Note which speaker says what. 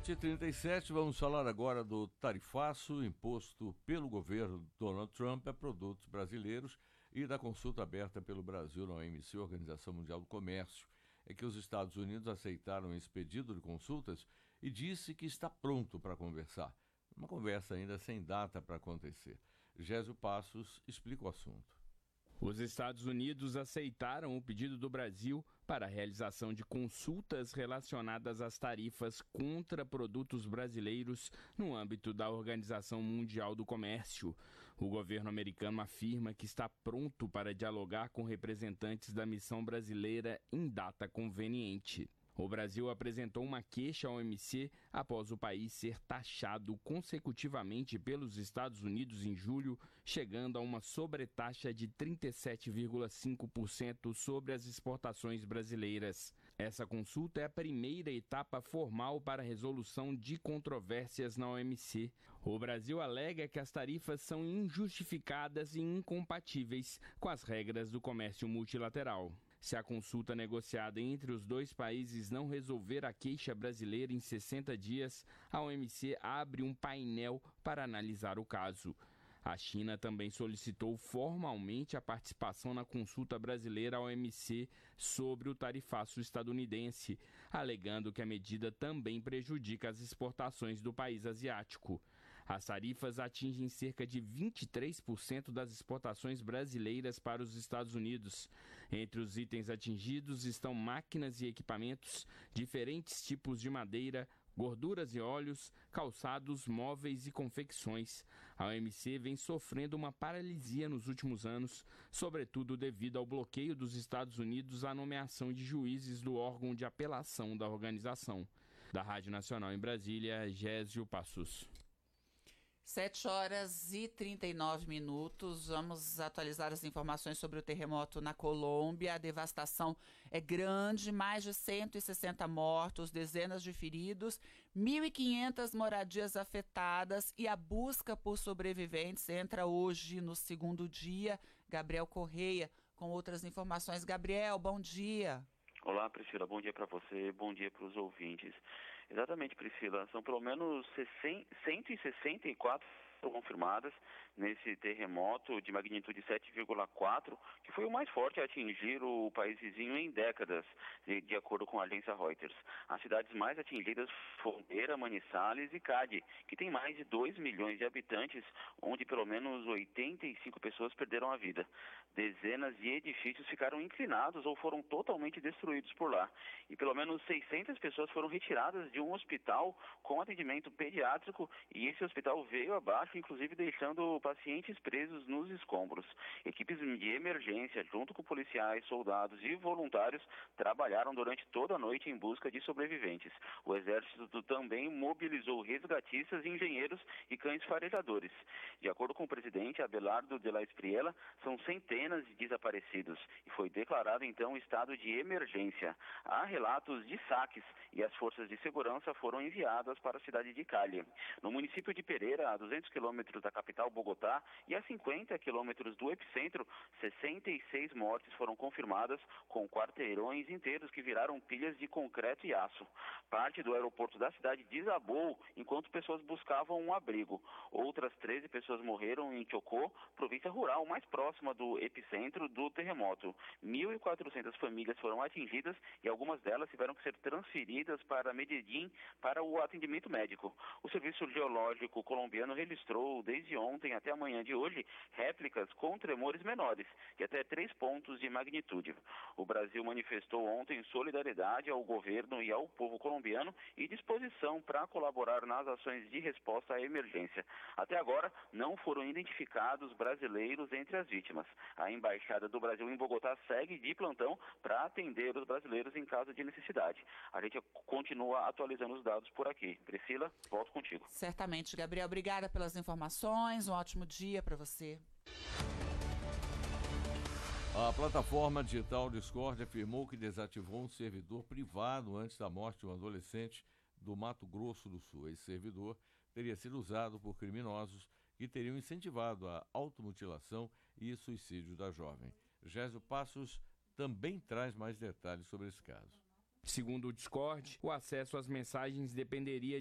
Speaker 1: 7h37, vamos falar agora do tarifaço imposto pelo governo Donald Trump a produtos brasileiros e da consulta aberta pelo Brasil na OMC, Organização Mundial do Comércio. É que os Estados Unidos aceitaram esse pedido de consultas e disse que está pronto para conversar. Uma conversa ainda sem data para acontecer. Gésio Passos explica o assunto.
Speaker 2: Os Estados Unidos aceitaram o pedido do Brasil para a realização de consultas relacionadas às tarifas contra produtos brasileiros no âmbito da Organização Mundial do Comércio. O governo americano afirma que está pronto para dialogar com representantes da missão brasileira em data conveniente. O Brasil apresentou uma queixa à OMC após o país ser taxado consecutivamente pelos Estados Unidos em julho, chegando a uma sobretaxa de 37,5% sobre as exportações brasileiras. Essa consulta é a primeira etapa formal para a resolução de controvérsias na OMC. O Brasil alega que as tarifas são injustificadas e incompatíveis com as regras do comércio multilateral. Se a consulta negociada entre os dois países não resolver a queixa brasileira em 60 dias, a OMC abre um painel para analisar o caso. A China também solicitou formalmente a participação na consulta brasileira à OMC sobre o tarifaço estadunidense, alegando que a medida também prejudica as exportações do país asiático. As tarifas atingem cerca de 23% das exportações brasileiras para os Estados Unidos. Entre os itens atingidos estão máquinas e equipamentos, diferentes tipos de madeira, gorduras e óleos, calçados, móveis e confecções. A OMC vem sofrendo uma paralisia nos últimos anos, sobretudo devido ao bloqueio dos Estados Unidos à nomeação de juízes do órgão de apelação da organização. Da Rádio Nacional em Brasília, Gésio Passos.
Speaker 3: 7h39. Vamos atualizar as informações sobre o terremoto na Colômbia. A devastação é grande, mais de 160 mortos, dezenas de feridos, 1.500 moradias afetadas e a busca por sobreviventes entra hoje no segundo dia. Gabriel Correia com outras informações. Gabriel, bom dia.
Speaker 4: Olá, Priscila. Bom dia para você, bom dia para os ouvintes. Exatamente, Priscila. São pelo menos 164 confirmadas nesse terremoto de magnitude 7,4, que foi o mais forte a atingir o país vizinho em décadas, de acordo com a agência Reuters. As cidades mais atingidas foram Fronteira, Manizales e Cali, que tem mais de 2 milhões de habitantes, onde pelo menos 85 pessoas perderam a vida. Dezenas de edifícios ficaram inclinados ou foram totalmente destruídos por lá. E pelo menos 600 pessoas foram retiradas de um hospital com atendimento pediátrico, e esse hospital veio abaixo, inclusive deixando pacientes presos nos escombros. Equipes de emergência, junto com policiais, soldados e voluntários, trabalharam durante toda a noite em busca de sobreviventes. O exército também mobilizou resgatistas, engenheiros e cães farejadores. De acordo com o presidente Abelardo de la Espriella, são centenas de desaparecidos e foi declarado então estado de emergência. Há relatos de saques e as forças de segurança foram enviadas para a cidade de Cali. No município de Pereira, a 200 quilômetros da capital Bogotá e a 50 quilômetros do epicentro, 66 mortes foram confirmadas, com quarteirões inteiros que viraram pilhas de concreto e aço. Parte do aeroporto da cidade desabou enquanto pessoas buscavam um abrigo. Outras 13 pessoas morreram em Chocó, província rural mais próxima do epicentro do terremoto. 1.400 famílias foram atingidas e algumas delas tiveram que ser transferidas para Medellín para o atendimento médico. O Serviço Geológico colombiano registrou desde ontem até amanhã de hoje réplicas com tremores menores, de até 3 pontos de magnitude. O Brasil manifestou ontem solidariedade ao governo e ao povo colombiano e disposição para colaborar nas ações de resposta à emergência. Até agora, não foram identificados brasileiros entre as vítimas. A Embaixada do Brasil em Bogotá segue de plantão para atender os brasileiros em caso de necessidade. A gente continua atualizando os dados por aqui. Priscila, volto contigo.
Speaker 3: Certamente, Gabriel. Obrigada pelas informações. Um ótimo dia para você.
Speaker 1: A plataforma digital Discord afirmou que desativou um servidor privado antes da morte de um adolescente do Mato Grosso do Sul. Esse servidor teria sido usado por criminosos que teriam incentivado a automutilação e suicídio da jovem. Gésio Passos também traz mais detalhes sobre esse caso.
Speaker 2: Segundo o Discord, o acesso às mensagens dependeria